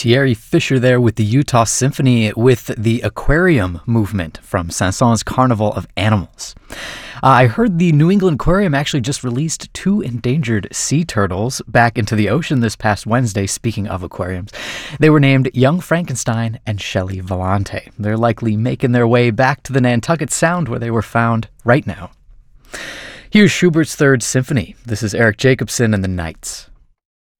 Thierry Fisher there with the Utah Symphony with the Aquarium movement from Saint-Saëns' Carnival of Animals. I heard the New England Aquarium actually just released 2 endangered sea turtles back into the ocean this past Wednesday, speaking of aquariums. They were named Young Frankenstein and Shelley Volante. They're likely making their way back to the Nantucket Sound where they were found right now. Here's Schubert's Third Symphony. This is Eric Jacobson and the Knights.